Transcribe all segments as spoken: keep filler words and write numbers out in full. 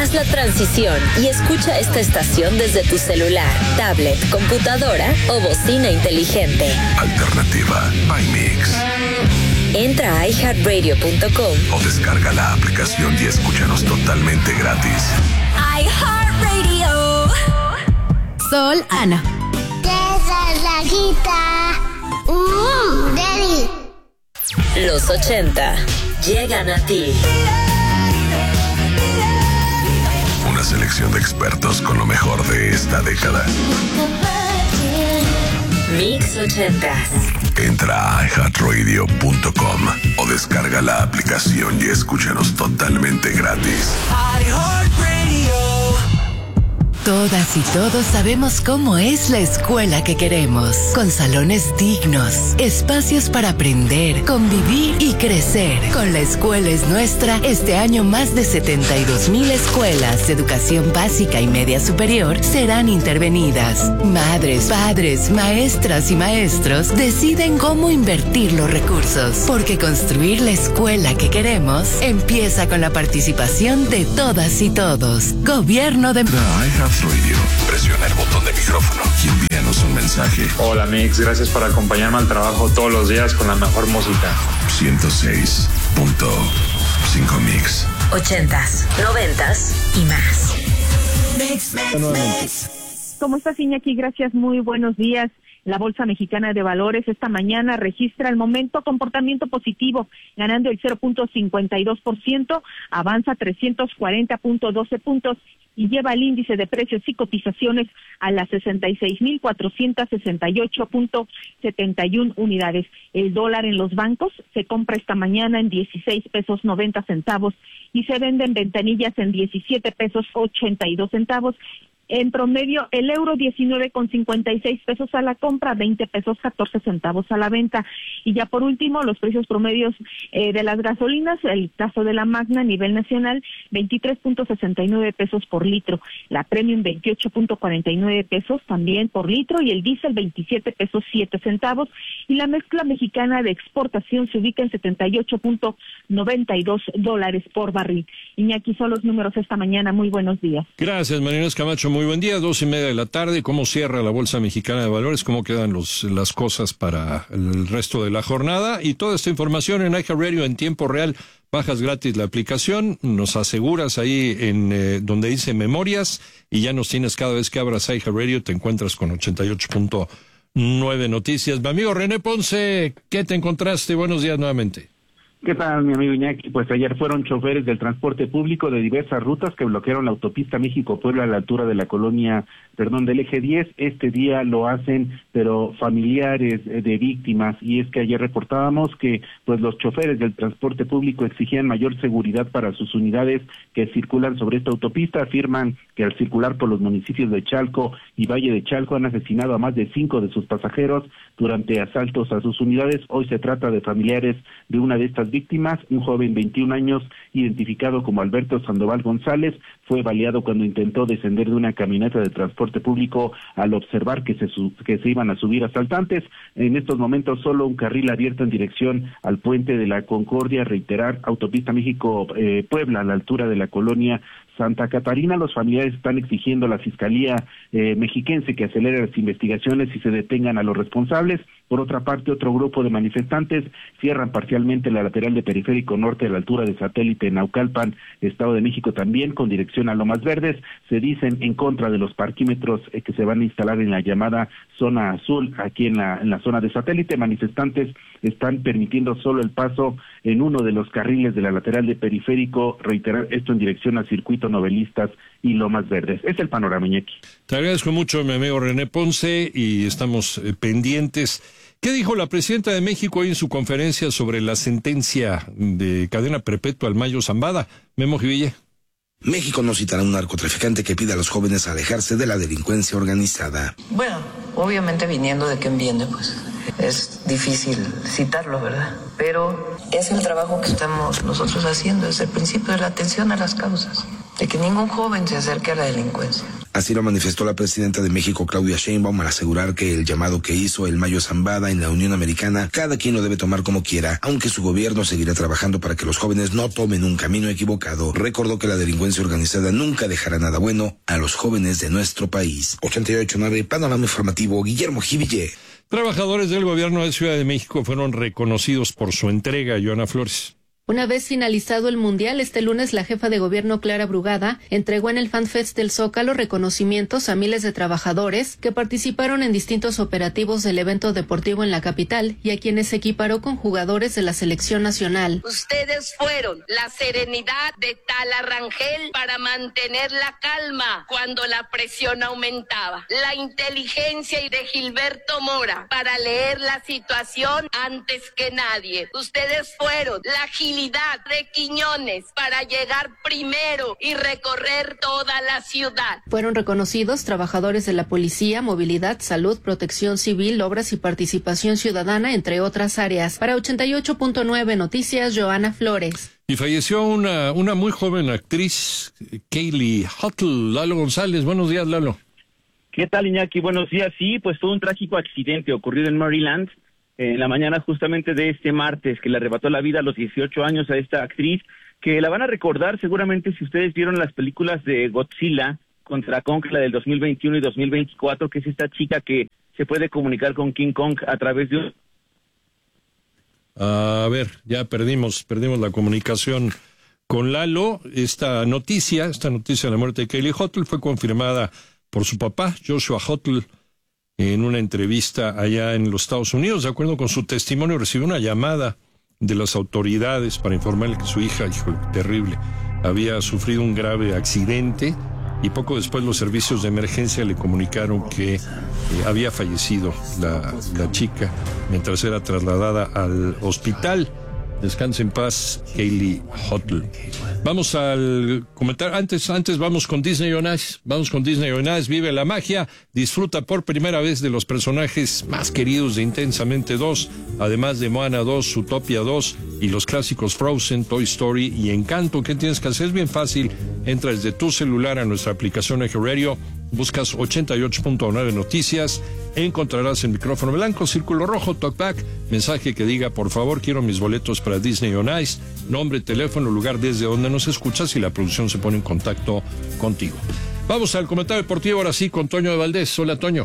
Haz la transición y escucha esta estación desde tu celular, tablet, computadora o bocina inteligente. Alternativa by Mix. Entra a i heart radio punto com o descarga la aplicación y escúchanos totalmente gratis. iHeartRadio. Sol, Ana. Mm, Daddy. Los ochenta llegan a ti. Una selección de expertos con lo mejor de esta década. Mix ochentas. Entra a i heart radio punto com o descarga la aplicación y escúchanos totalmente gratis. Todas y todos sabemos cómo es la escuela que queremos, con salones dignos, espacios para aprender, convivir y crecer. Con La Escuela es Nuestra, este año más de setenta y dos mil escuelas de educación básica y media superior serán intervenidas. Madres, padres, maestras y maestros deciden cómo invertir los recursos, porque construir la escuela que queremos empieza con la participación de todas y todos. Gobierno de... Radio. Presiona el botón de micrófono y envíanos un mensaje. Hola Mix, gracias por acompañarme al trabajo todos los días con la mejor música. ciento seis punto cinco Mix. Ochentas, noventas y más. Mix, mix, mix. ¿Cómo estás, Iñaki? Gracias, muy buenos días. La Bolsa Mexicana de Valores esta mañana registra el momento comportamiento positivo, ganando el cero punto cincuenta y dos por ciento, avanza trescientos cuarenta punto doce puntos y lleva el índice de precios y cotizaciones a las sesenta y seis mil cuatrocientos sesenta y ocho punto setenta y una unidades. El dólar en los bancos se compra esta mañana en dieciséis pesos noventa centavos y se vende en ventanillas en diecisiete pesos ochenta y dos centavos. En promedio, el euro diecinueve con cincuenta y seis pesos a la compra, veinte pesos catorce centavos a la venta. Y ya por último, los precios promedios eh, de las gasolinas, el caso de la Magna a nivel nacional, veintitrés punto sesenta y nueve pesos por litro. La Premium, veintiocho punto cuarenta y nueve pesos también por litro. Y el diésel, veintisiete pesos siete centavos. Y la mezcla mexicana de exportación se ubica en setenta y ocho punto noventa y dos dólares por barril. Iñaki, son los números esta mañana. Muy buenos días. Gracias, Mariana Camacho. Muy buen día, dos y media de la tarde. ¿Cómo cierra la Bolsa Mexicana de Valores? ¿Cómo quedan los, las cosas para el resto de la jornada? Y toda esta información en iHeartRadio en tiempo real. Bajas gratis la aplicación, nos aseguras ahí en eh, donde dice memorias y ya nos tienes cada vez que abras iHeartRadio, te encuentras con ochenta y ocho punto nueve noticias. Mi amigo René Ponce, ¿qué te encontraste? Buenos días nuevamente. ¿Qué tal, mi amigo Iñaki? Pues ayer fueron choferes del transporte público de diversas rutas que bloquearon la autopista México-Puebla a la altura de la colonia, perdón, del eje diez. Este día lo hacen, pero familiares de víctimas, y es que ayer reportábamos que pues los choferes del transporte público exigían mayor seguridad para sus unidades que circulan sobre esta autopista. Afirman que al circular por los municipios de Chalco y Valle de Chalco han asesinado a más de cinco de sus pasajeros durante asaltos a sus unidades. Hoy se trata de familiares de una de estas víctimas, un joven veintiún años identificado como Alberto Sandoval González, fue baleado cuando intentó descender de una camioneta de transporte público al observar que se su, que se iban a subir asaltantes. En estos momentos solo un carril abierto en dirección al puente de la Concordia, reiterar, autopista México-Puebla eh, a la altura de la colonia Santa Catarina. Los familiares están exigiendo a la Fiscalía eh, mexiquense que acelere las investigaciones y se detengan a los responsables. Por otra parte, otro grupo de manifestantes cierran parcialmente la lateral de Periférico Norte a la altura de Satélite en Naucalpan, Estado de México, también con dirección a Lomas Verdes. Se dicen en contra de los parquímetros eh, que se van a instalar en la llamada zona azul, aquí en la, en la zona de Satélite. Manifestantes están permitiendo solo el paso en uno de los carriles de la lateral de Periférico, reiterar esto en dirección al circuito Novelistas y Lomas Verdes. Es el panorama, Iñaki. Te agradezco mucho, mi amigo René Ponce, y estamos eh, pendientes. ¿Qué dijo la presidenta de México hoy en su conferencia sobre la sentencia de cadena perpetua al Mayo Zambada? Memo Jiville. México no citará a un narcotraficante que pida a los jóvenes alejarse de la delincuencia organizada. Bueno, obviamente viniendo de quien viene, pues es difícil citarlo, ¿verdad? Pero es el trabajo que estamos nosotros haciendo desde el principio, de la atención a las causas, de que ningún joven se acerque a la delincuencia. Así lo manifestó la presidenta de México, Claudia Sheinbaum, al asegurar que el llamado que hizo el Mayo Zambada en la Unión Americana, cada quien lo debe tomar como quiera, aunque su gobierno seguirá trabajando para que los jóvenes no tomen un camino equivocado. Recordó que la delincuencia organizada nunca dejará nada bueno a los jóvenes de nuestro país. ochenta y ocho punto nueve, Panorama Informativo, Guillermo Jiville. Trabajadores del gobierno de Ciudad de México fueron reconocidos por su entrega, Joana Flores. Una vez finalizado el Mundial, este lunes la jefa de gobierno Clara Brugada entregó en el FanFest del Zócalo reconocimientos a miles de trabajadores que participaron en distintos operativos del evento deportivo en la capital y a quienes se equiparó con jugadores de la selección nacional. Ustedes fueron la serenidad de Tala Rangel para mantener la calma cuando la presión aumentaba, la inteligencia de Gilberto Mora para leer la situación antes que nadie. Ustedes fueron la agilidad de Quiñones para llegar primero y recorrer toda la ciudad. Fueron reconocidos trabajadores de la policía, movilidad, salud, protección civil, obras y participación ciudadana, entre otras áreas. Para ochenta y ocho punto nueve Noticias, Joana Flores. Y falleció una, una muy joven actriz, Kaylee Huttle. Lalo González, buenos días, Lalo. ¿Qué tal, Iñaki? Buenos días. Sí, pues fue un trágico accidente ocurrido en Maryland en la mañana justamente de este martes, que le arrebató la vida a los dieciocho años a esta actriz, que la van a recordar seguramente si ustedes vieron las películas de Godzilla contra Kong, la del dos mil veintiuno y dos mil veinticuatro, que es esta chica que se puede comunicar con King Kong a través de un... A ver, ya perdimos, perdimos la comunicación con Lalo. Esta noticia, esta noticia de la muerte de Kaylee Huttle fue confirmada por su papá, Joshua Huttle, en una entrevista allá en los Estados Unidos. De acuerdo con su testimonio, recibió una llamada de las autoridades para informarle que su hija, hijo, terrible, había sufrido un grave accidente y poco después los servicios de emergencia le comunicaron que eh, había fallecido la, la chica mientras era trasladada al hospital. Descanse en paz, Kaylee Huttle. Vamos al comentario. Antes, antes vamos con Disney on Ice. Vamos con Disney on Ice. Vive la magia. Disfruta por primera vez de los personajes más queridos de Intensamente dos, además de Moana dos, Zootopia dos y los clásicos Frozen, Toy Story y Encanto. ¿Qué tienes que hacer? Es bien fácil. Entra desde tu celular a nuestra aplicación Eje Radio. Buscas ochenta y ocho punto nueve Noticias, encontrarás el micrófono blanco, círculo rojo, talkback, mensaje que diga, por favor, quiero mis boletos para Disney on Ice, nombre, teléfono, lugar desde donde nos escuchas y la producción se pone en contacto contigo. Vamos al comentario deportivo ahora sí con Toño de Valdés. Hola, Toño.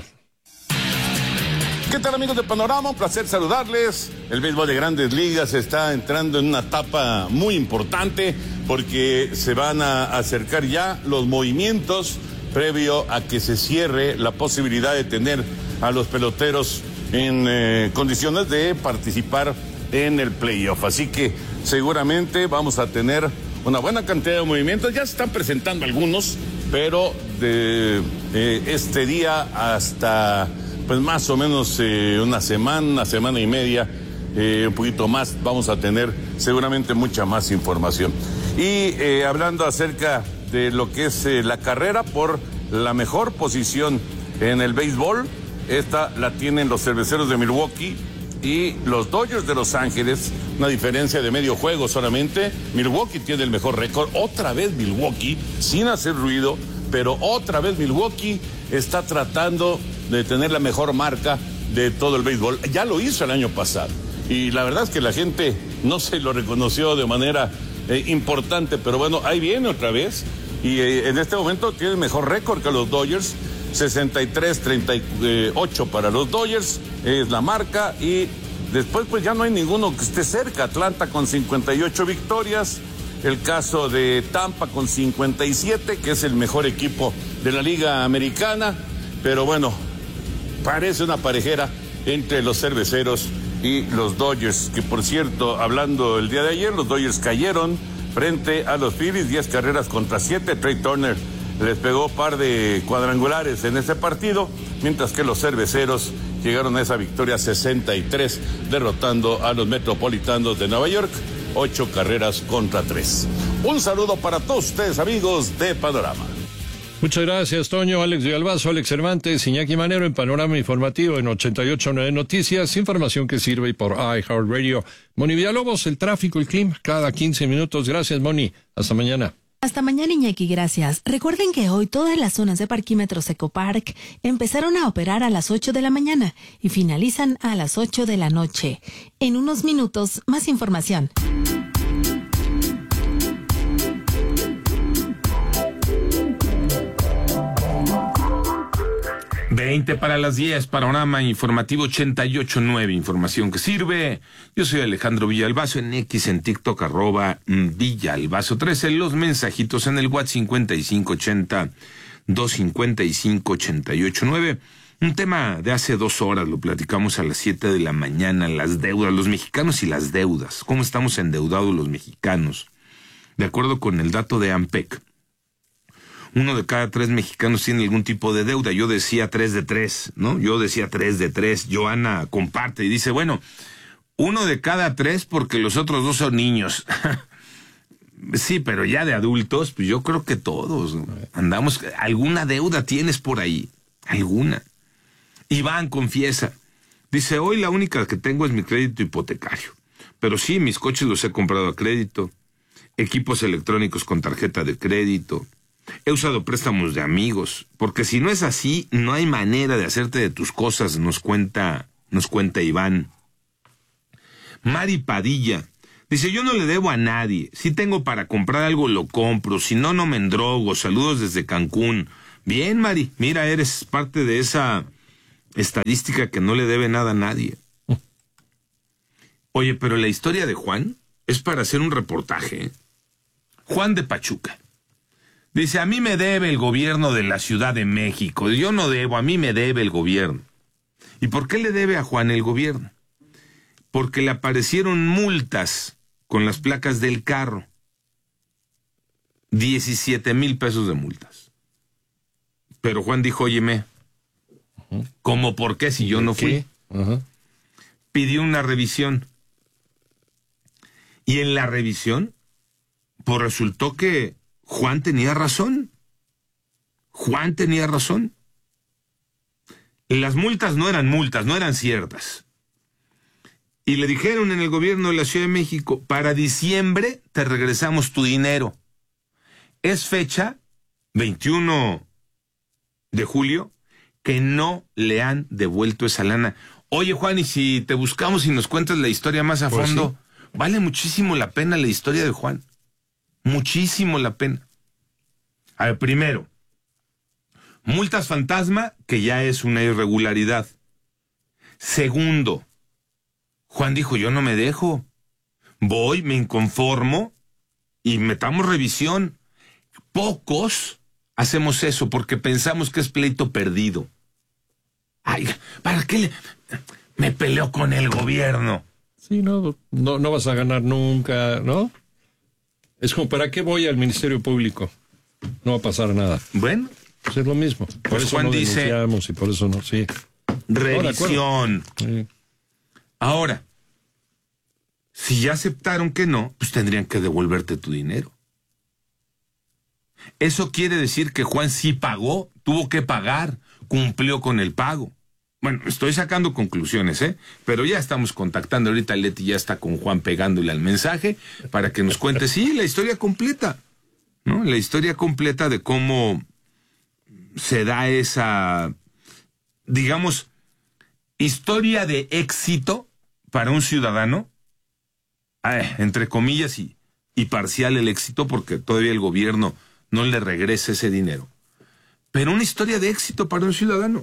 ¿Qué tal, amigos de Panorama? Un placer saludarles. El béisbol de Grandes Ligas está entrando en una etapa muy importante porque se van a acercar ya los movimientos previo a que se cierre la posibilidad de tener a los peloteros en eh, condiciones de participar en el playoff. Así que seguramente vamos a tener una buena cantidad de movimientos. Ya se están presentando algunos, pero de eh, este día hasta pues más o menos eh, una semana, una semana y media, eh, un poquito más, vamos a tener seguramente mucha más información. Y eh, hablando acerca de lo que es eh, la carrera por la mejor posición en el béisbol, esta la tienen los Cerveceros de Milwaukee y los Dodgers de Los Ángeles, una diferencia de medio juego solamente. Milwaukee tiene el mejor récord, otra vez Milwaukee, sin hacer ruido, pero otra vez Milwaukee está tratando de tener la mejor marca de todo el béisbol. Ya lo hizo el año pasado y la verdad es que la gente no se lo reconoció de manera Eh, importante, pero bueno, ahí viene otra vez y eh, en este momento tiene mejor récord que los Dodgers, sesenta y tres treinta y ocho para los Dodgers es la marca, y después pues ya no hay ninguno que esté cerca. Atlanta con cincuenta y ocho victorias, el caso de Tampa con cincuenta y siete, que es el mejor equipo de la Liga Americana, pero bueno, parece una parejera entre los Cerveceros y los Dodgers, que por cierto, hablando el día de ayer, los Dodgers cayeron frente a los Phillies, diez carreras contra siete. Trey Turner les pegó par de cuadrangulares en ese partido, mientras que los Cerveceros llegaron a esa victoria sesenta y tres, derrotando a los Metropolitanos de Nueva York, ocho carreras contra tres. Un saludo para todos ustedes, amigos de Panorama. Muchas gracias, Toño. Alex Villalbazo, Alex Cervantes, Iñaki Manero en Panorama Informativo en ochenta y ocho punto nueve Noticias, información que sirve por iHeartRadio. Moni Villalobos, el tráfico, el clima, cada quince minutos. Gracias, Moni. Hasta mañana. Hasta mañana, Iñaki, gracias. Recuerden que hoy todas las zonas de parquímetros Ecopark empezaron a operar a las ocho de la mañana y finalizan a las ocho de la noche. En unos minutos, más información. veinte para las diez, panorama informativo ochenta y ocho punto nueve, información que sirve. Yo soy Alejandro Villalbazo, en X, en TikTok, arroba Villalbazo trece, los mensajitos en el WhatsApp cincuenta y cinco ochenta, doscientos cincuenta y cinco, ochenta y ocho nueve. Un tema de hace dos horas, lo platicamos a las siete de la mañana, las deudas, los mexicanos y las deudas. ¿Cómo estamos endeudados los mexicanos? De acuerdo con el dato de AMPEC, uno de cada tres mexicanos tiene algún tipo de deuda. Yo decía tres de tres, ¿no? Yo decía tres de tres. Joana comparte y dice, bueno, uno de cada tres porque los otros dos son niños. Sí, pero ya de adultos, pues yo creo que todos, ¿no? Andamos, alguna deuda tienes por ahí, alguna. Iván confiesa, dice, hoy la única que tengo es mi crédito hipotecario. Pero sí, mis coches los he comprado a crédito, equipos electrónicos con tarjeta de crédito. He usado préstamos de amigos, porque si no es así, no hay manera de hacerte de tus cosas, nos cuenta, nos cuenta Iván. Mari Padilla dice, yo no le debo a nadie, si tengo para comprar algo lo compro, si no, no me endrogo, saludos desde Cancún. Bien, Mari, mira, eres parte de esa estadística que no le debe nada a nadie. Oye, pero la historia de Juan es para hacer un reportaje. Juan de Pachuca. Dice, a mí me debe el gobierno de la Ciudad de México. Yo no debo, a mí me debe el gobierno. ¿Y por qué le debe a Juan el gobierno? Porque le aparecieron multas con las placas del carro. diecisiete mil pesos de multas. Pero Juan dijo, óyeme, ¿cómo por qué si yo no fui? Uh-huh. Pidió una revisión. Y en la revisión, pues resultó que Juan tenía razón. Juan tenía razón. Las multas no eran multas, no eran ciertas. Y le dijeron en el gobierno de la Ciudad de México, para diciembre te regresamos tu dinero. Es fecha, veintiuno de julio, que no le han devuelto esa lana. Oye, Juan, y si te buscamos y nos cuentas la historia más a pues fondo, sí. Vale muchísimo la pena la historia de Juan. Muchísimo la pena. A ver, primero, multas fantasma, que ya es una irregularidad. Segundo, Juan dijo, yo no me dejo. Voy, me inconformo y metamos revisión. Pocos hacemos eso porque pensamos que es pleito perdido. Ay, ¿para qué le... me peleo con el gobierno? Sí, no, no, no vas a ganar nunca, ¿no? Es como, ¿para qué voy al Ministerio Público? No va a pasar nada. Bueno. Pues es lo mismo. Por pues eso Juan no dice, denunciamos y por eso no, sí. Revisión. No, sí. Ahora, si ya aceptaron que no, pues tendrían que devolverte tu dinero. Eso quiere decir que Juan sí pagó, tuvo que pagar, cumplió con el pago. Bueno, estoy sacando conclusiones, ¿eh? Pero ya estamos contactando. Ahorita Leti ya está con Juan pegándole al mensaje para que nos cuente, sí, la historia completa, ¿no? La historia completa de cómo se da esa, digamos, historia de éxito para un ciudadano, eh, entre comillas, y, y parcial el éxito, porque todavía el gobierno no le regresa ese dinero. Pero una historia de éxito para un ciudadano.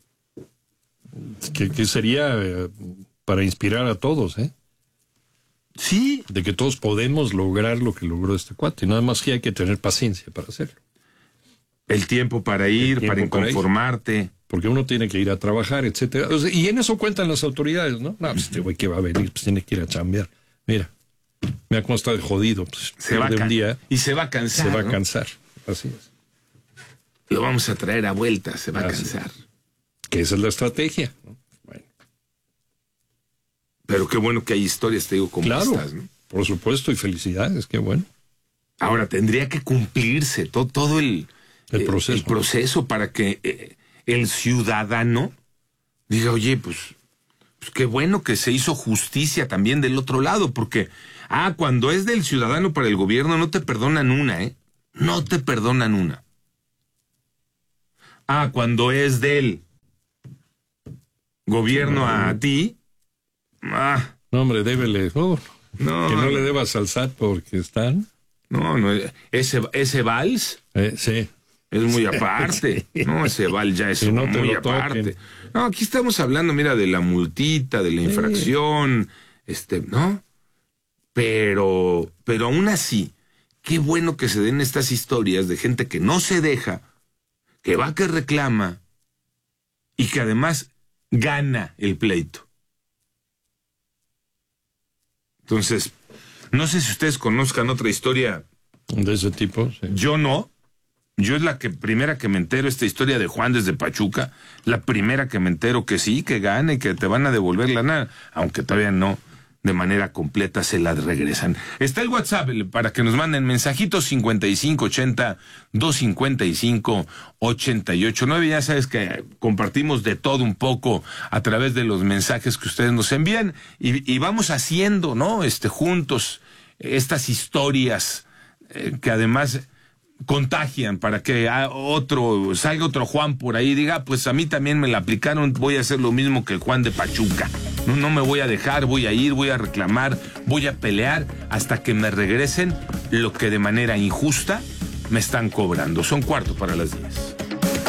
Que, que sería eh, para inspirar a todos, ¿eh? Sí. De que todos podemos lograr lo que logró este cuate. Nada más que hay que tener paciencia para hacerlo. El tiempo para ir, tiempo para inconformarte. Para ir, porque uno tiene que ir a trabajar, etcétera. O sea, y en eso cuentan las autoridades, ¿no? No, pues este güey que va a venir, pues tiene que ir a chambear. Mira, mira cómo está de jodido. Pues, se va a un día y se va a cansar. Se va ¿no? a cansar, así es. Lo vamos a traer a vuelta, se va así a cansar. Es. Que esa es la estrategia, ¿no? Bueno. Pero qué bueno que hay historias, te digo, como claro, estas, ¿no? Por supuesto, y felicidades, qué bueno. Ahora, tendría que cumplirse todo, todo el, el, proceso. el proceso para que eh, el ciudadano diga, oye, pues, pues qué bueno que se hizo justicia también del otro lado, porque, ah, cuando es del ciudadano para el gobierno no te perdonan una, ¿eh? no te perdonan una. Ah, cuando es del gobierno a ti, ah. No, hombre, débele, oh, no, que no le debas al S A T porque están. No, no, ese, ese vals eh, sí. es muy aparte. Sí. No, ese vals ya es no muy aparte. No, aquí estamos hablando, mira, de la multita, de la infracción, sí. este, ¿no? Pero, pero aún así, qué bueno que se den estas historias de gente que no se deja, que va, que reclama y que además gana el pleito. Entonces, no sé si ustedes conozcan otra historia de ese tipo. Sí. Yo no. Yo es la que primera que me entero, esta historia de Juan desde Pachuca, la primera que me entero que sí, que gana y que te van a devolver la nada, aunque todavía no de manera completa se la regresan. Está el WhatsApp para que nos manden mensajitos cincuenta y cinco ochenta, doscientos cincuenta y cinco, ochenta y ocho nueve. Ya sabes que compartimos de todo un poco a través de los mensajes que ustedes nos envían y, y vamos haciendo, ¿no? Este, juntos estas historias eh, que además contagian para que otro salga otro Juan por ahí y diga, pues a mí también me la aplicaron, voy a hacer lo mismo que el Juan de Pachuca. No, no me voy a dejar, voy a ir, voy a reclamar, voy a pelear hasta que me regresen lo que de manera injusta me están cobrando. Son cuarto para las diez.